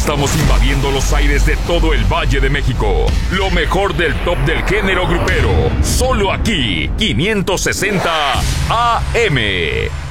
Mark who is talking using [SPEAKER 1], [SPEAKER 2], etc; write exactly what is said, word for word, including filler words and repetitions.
[SPEAKER 1] Estamos invadiendo los aires de todo el Valle de México. Lo mejor del top del género grupero. Solo aquí, quinientos sesenta A M.